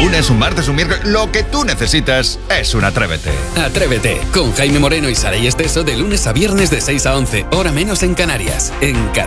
lunes, un martes, un miércoles, lo que tú necesitas es un Atrévete. Atrévete, con Jaime Moreno y Saray Esteso de lunes a viernes de 6 a 11, hora menos en Canarias, en Canal